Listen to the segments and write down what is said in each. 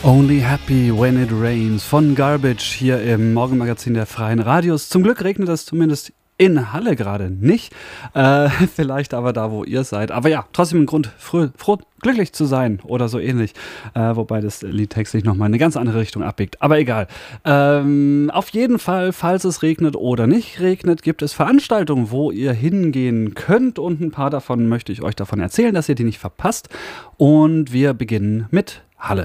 Only Happy When It Rains von Garbage hier im Morgenmagazin der Freien Radios. Zum Glück regnet es zumindest in Halle gerade nicht. Vielleicht aber da, wo ihr seid. Aber ja, trotzdem ein Grund, froh, glücklich zu sein oder so ähnlich. Wobei das Lied textlich nochmal in eine ganz andere Richtung abbiegt. Aber egal. Auf jeden Fall, falls es regnet oder nicht regnet, gibt es Veranstaltungen, wo ihr hingehen könnt. Und ein paar davon möchte ich euch davon erzählen, dass ihr die nicht verpasst. Und wir beginnen mit Halle.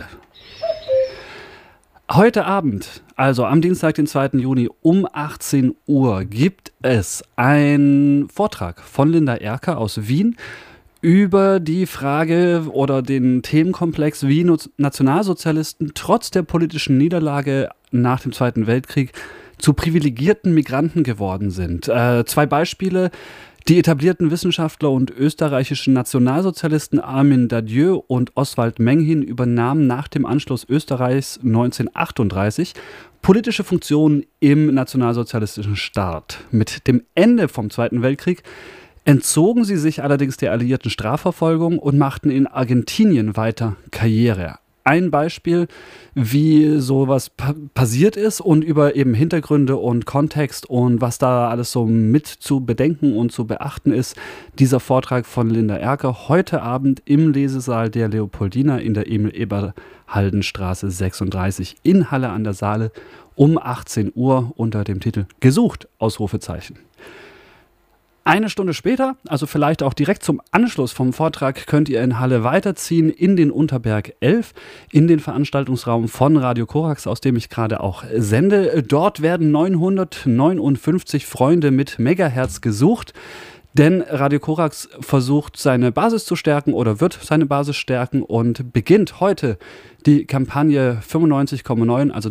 Heute Abend, also am Dienstag, den 2. Juni um 18 Uhr, gibt es einen Vortrag von Linda Erker aus Wien über die Frage oder den Themenkomplex, wie Nationalsozialisten trotz der politischen Niederlage nach dem Zweiten Weltkrieg zu privilegierten Migranten geworden sind. Zwei Beispiele. Die etablierten Wissenschaftler und österreichischen Nationalsozialisten Armin Dadieu und Oswald Menghin übernahmen nach dem Anschluss Österreichs 1938 politische Funktionen im nationalsozialistischen Staat. Mit dem Ende vom Zweiten Weltkrieg entzogen sie sich allerdings der alliierten Strafverfolgung und machten in Argentinien weiter Karriere. Ein Beispiel, wie sowas passiert ist und über eben Hintergründe und Kontext und was da alles so mit zu bedenken und zu beachten ist, dieser Vortrag von Linda Erker heute Abend im Lesesaal der Leopoldina in der Emil-Eberhalden-Straße 36 in Halle an der Saale um 18 Uhr unter dem Titel Gesucht! Ausrufezeichen. Eine Stunde später, also vielleicht auch direkt zum Anschluss vom Vortrag, könnt ihr in Halle weiterziehen in den Unterberg 11, in den Veranstaltungsraum von Radio Korax, aus dem ich gerade auch sende. Dort werden 959 Freunde mit Megahertz gesucht, denn Radio Korax versucht seine Basis zu stärken oder wird seine Basis stärken und beginnt heute die Kampagne 95,9, also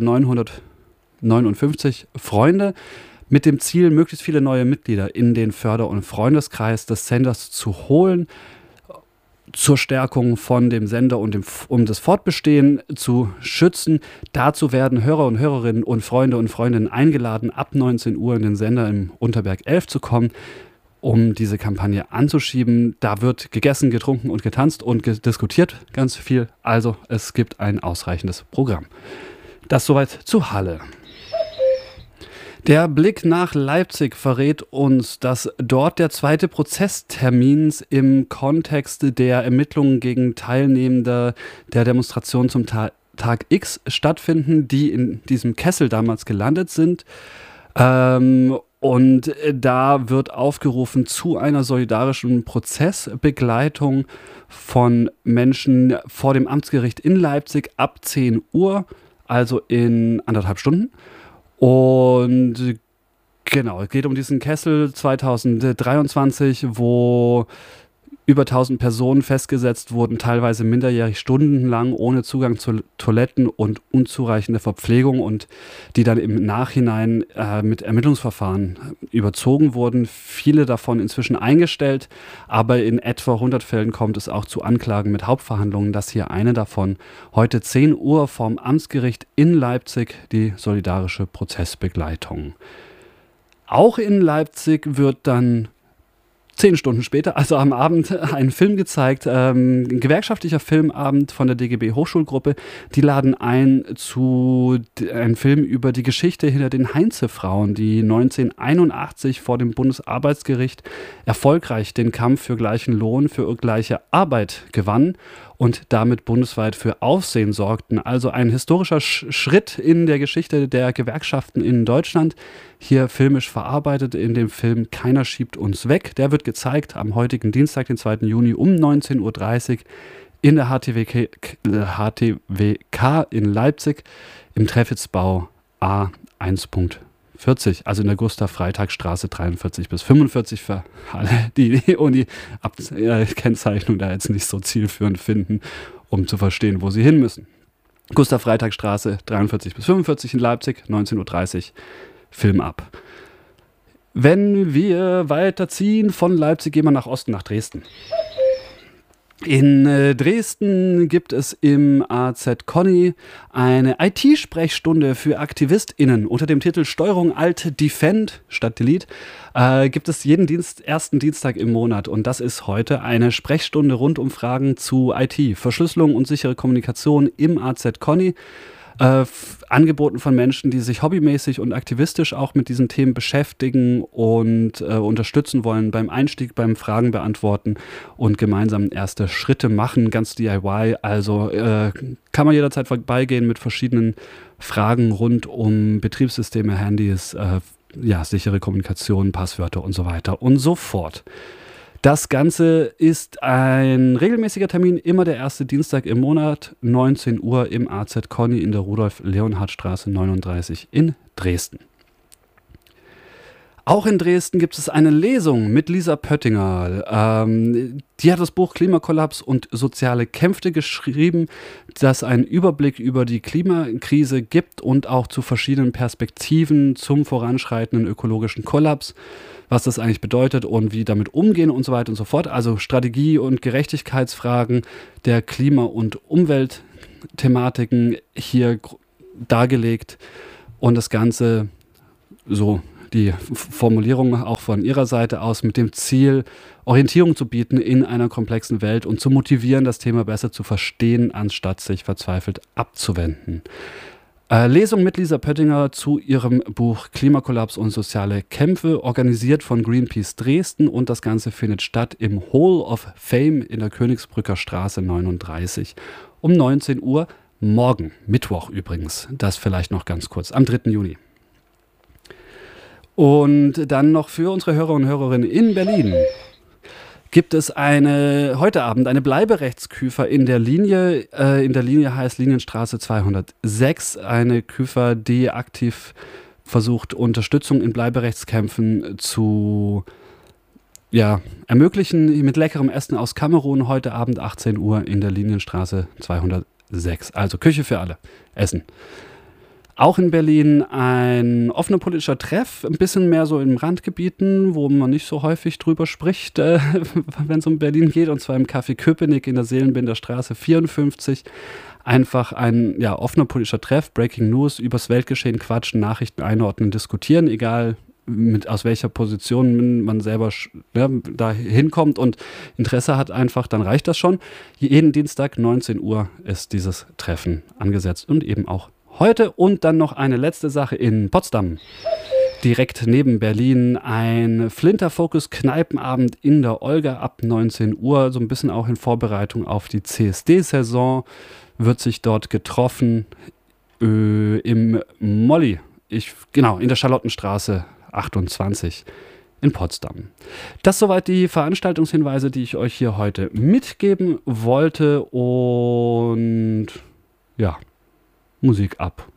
959 Freunde, mit dem Ziel, möglichst viele neue Mitglieder in den Förder- und Freundeskreis des Senders zu holen, zur Stärkung von dem Sender und um das Fortbestehen zu schützen. Dazu werden Hörer und Hörerinnen und Freundinnen eingeladen, ab 19 Uhr in den Sender im Unterberg 11 zu kommen, um diese Kampagne anzuschieben. Da wird gegessen, getrunken und getanzt und diskutiert ganz viel. Also es gibt ein ausreichendes Programm. Das soweit zu Halle. Der Blick nach Leipzig verrät uns, dass dort der zweite Prozesstermin im Kontext der Ermittlungen gegen Teilnehmende der Demonstration zum Tag X stattfinden, die in diesem Kessel damals gelandet sind. Und da wird aufgerufen zu einer solidarischen Prozessbegleitung von Menschen vor dem Amtsgericht in Leipzig ab 10 Uhr, also in 1,5 Stunden. Und genau, es geht um diesen Kessel 2023, wo über 1000 Personen festgesetzt wurden, teilweise minderjährig stundenlang ohne Zugang zu Toiletten und unzureichende Verpflegung und die dann im Nachhinein mit Ermittlungsverfahren überzogen wurden. Viele davon inzwischen eingestellt, aber in etwa 100 Fällen kommt es auch zu Anklagen mit Hauptverhandlungen. Das hier eine davon. Heute 10 Uhr vorm Amtsgericht in Leipzig, die solidarische Prozessbegleitung. Auch in Leipzig wird dann 10 Stunden später, also am Abend, ein Film gezeigt, ein gewerkschaftlicher Filmabend von der DGB Hochschulgruppe. Die laden ein zu einem Film über die Geschichte hinter den Heinze-Frauen, die 1981 vor dem Bundesarbeitsgericht erfolgreich den Kampf für gleichen Lohn für gleiche Arbeit gewannen und damit bundesweit für Aufsehen sorgten. Also ein historischer Schritt in der Geschichte der Gewerkschaften in Deutschland. Hier filmisch verarbeitet in dem Film Keiner schiebt uns weg. Der wird gezeigt am heutigen Dienstag, den 2. Juni um 19.30 Uhr in der HTWK in Leipzig im Treffitzbau A1.40, also in der Gustav-Freitag-Straße 43 bis 45 für alle, die Kennzeichnung da jetzt nicht so zielführend finden, um zu verstehen, wo sie hin müssen. Gustav-Freitag-Straße 43 bis 45 in Leipzig, 19.30 Uhr, Film ab. Wenn wir weiterziehen von Leipzig, gehen wir nach Osten, nach Dresden. In Dresden gibt es im AZ Conny eine IT-Sprechstunde für AktivistInnen unter dem Titel Steuerung Alt Defend statt Delete. Gibt es jeden ersten Dienstag im Monat und das ist heute eine Sprechstunde rund um Fragen zu IT, Verschlüsselung und sichere Kommunikation im AZ Conny. Angeboten von Menschen, die sich hobbymäßig und aktivistisch auch mit diesen Themen beschäftigen und unterstützen wollen beim Einstieg, beim Fragen beantworten und gemeinsam erste Schritte machen, ganz DIY. Also kann man jederzeit vorbeigehen mit verschiedenen Fragen rund um Betriebssysteme, Handys, sichere Kommunikation, Passwörter und so weiter und so fort. Das Ganze ist ein regelmäßiger Termin, immer der erste Dienstag im Monat, 19 Uhr im AZ Conny in der Rudolf-Leonhard-Straße 39 in Dresden. Auch in Dresden gibt es eine Lesung mit Lisa Pöttinger. Die hat das Buch Klimakollaps und soziale Kämpfe geschrieben, das einen Überblick über die Klimakrise gibt und auch zu verschiedenen Perspektiven zum voranschreitenden ökologischen Kollaps, was das eigentlich bedeutet und wie damit umgehen und so weiter und so fort. Also Strategie- und Gerechtigkeitsfragen der Klima- und Umweltthematiken hier dargelegt und das Ganze so die Formulierung auch von ihrer Seite aus mit dem Ziel, Orientierung zu bieten in einer komplexen Welt und zu motivieren, das Thema besser zu verstehen, anstatt sich verzweifelt abzuwenden. Lesung mit Lisa Pöttinger zu ihrem Buch Klimakollaps und soziale Kämpfe, organisiert von Greenpeace Dresden und das Ganze findet statt im Hall of Fame in der Königsbrücker Straße 39 um 19 Uhr morgen, Mittwoch übrigens, das vielleicht noch ganz kurz, am 3. Juni. Und dann noch für unsere Hörer und Hörerinnen in Berlin gibt es heute Abend eine Bleiberechtsküfer in der Linie. In der Linie heißt Linienstraße 206. Eine Küfer, die aktiv versucht, Unterstützung in Bleiberechtskämpfen zu ermöglichen. Mit leckerem Essen aus Kamerun heute Abend 18 Uhr in der Linienstraße 206. Also Küche für alle. Essen. Auch in Berlin ein offener politischer Treff, ein bisschen mehr so in Randgebieten, wo man nicht so häufig drüber spricht, wenn es um Berlin geht, und zwar im Café Köpenick in der Seelenbinder Straße 54. Einfach ein offener politischer Treff, Breaking News, übers Weltgeschehen quatschen, Nachrichten einordnen, diskutieren, egal aus welcher Position man selber da hinkommt und Interesse hat einfach, dann reicht das schon. Jeden Dienstag 19 Uhr ist dieses Treffen angesetzt und eben auch heute. Und dann noch eine letzte Sache in Potsdam. Direkt neben Berlin ein Flinter-Focus-Kneipenabend in der Olga ab 19 Uhr. So ein bisschen auch in Vorbereitung auf die CSD-Saison wird sich dort getroffen im Molly. In der Charlottenstraße 28 in Potsdam. Das soweit die Veranstaltungshinweise, die ich euch hier heute mitgeben wollte. Und Musik ab.